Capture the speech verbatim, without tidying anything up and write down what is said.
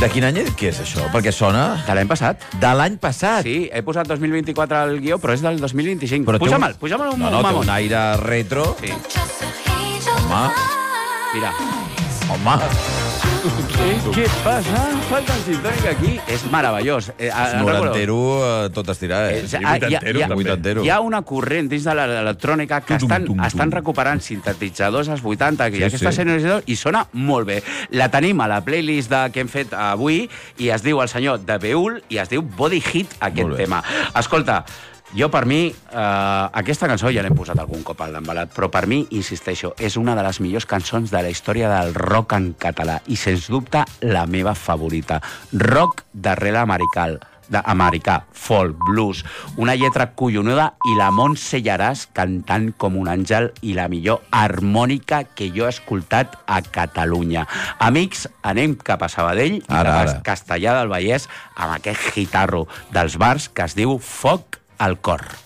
De quin any què és això? Perquè sona... De l'any passat. De l'any passat? Sí, he posat dos mil vint-i-quatre al guió, però és del dos mil vint-i-cinc. Puja-me'l, puja-me'l un no, no, mamon. té un aire retro. Sí. Home. Mira. Home. Què passa? Falta el sintònic aquí. És meravellós. Eh, Norantero, eh, tot estirat. Eh? Sí, vuitantero, hi, ha, vuitantero. Hi ha una corrent dins de l'electrònica que estan, estan recuperant sintetitzadors als vuitanta i sí, aquesta sí. Sintetitzador, i sona molt bé. La tenim a la playlist de, que hem fet avui i es diu el senyor de Beul i es diu Body Hit, aquest tema. Escolta, jo, per mi, eh, aquesta cançó ja l'hem posat algun cop a l'embalat, però per mi, insisteixo, és una de les millors cançons de la història del rock en català i, sens dubte, la meva favorita. Rock d'arrel americà, d'americà, folk, blues, una lletra collonuda i la Montse Llaràs cantant com un àngel i la millor harmònica que jo he escoltat a Catalunya. Amics, anem cap a Sabadell i ara, cap a ara. Castellar del Vallès amb aquest guitarro dels bars que es diu Foc al cor.